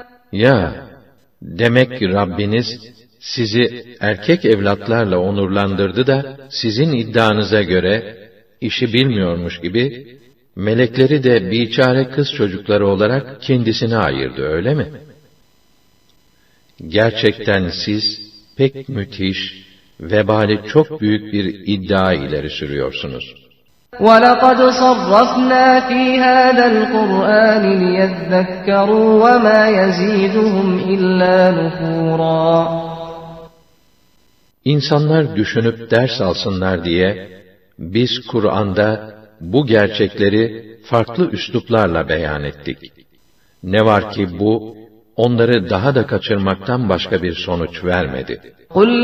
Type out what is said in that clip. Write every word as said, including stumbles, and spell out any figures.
Ya, demek ki Rabbiniz sizi erkek evlatlarla onurlandırdı da sizin iddianıza göre işi bilmiyormuş gibi melekleri de biçare kız çocukları olarak kendisine ayırdı, öyle mi? Gerçekten siz pek müthiş, vebali çok büyük bir iddia ileri sürüyorsunuz. وَلَقَدْ صَرَّفْنَا فِي هَذَا الْقُرْآنِ لِيَذَّكَّرُوا وَمَا يَزِيدُهُمْ إِلَّا نُفُورًا. İnsanlar düşünüp ders alsınlar diye, biz Kur'an'da bu gerçekleri farklı üsluplarla beyan ettik. Ne var ki bu, onları daha da kaçırmaktan başka bir sonuç vermedi. قُلْ